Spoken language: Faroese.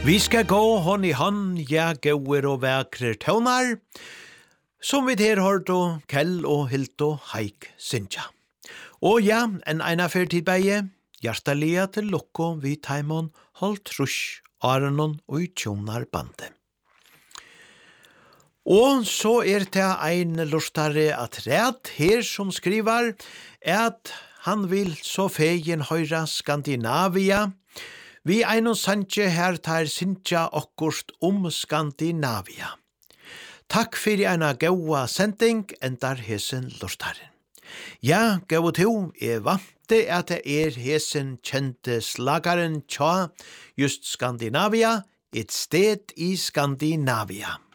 Vi skal gå hånd i hånd, ja, gauer og vekre tøvnar, som vi der hørte Kjell og Hilto Haik Sintja. Og ja, en einafer til beie, hjertelige til lukko vi taimon holdt rush, Arenon og tjonar bande. Og så det ein lustare at red her som skriver at han vil så fegen høyra Skandinavia. Vi ein og sanje her tar Sintja okkurst Skandinavia. Takk fyrir eina gaua sending endar hesen lustaren. Ja, gau to, vante at det hesen kjente slagaren tja just Skandinavia, et sted i Skandinavia.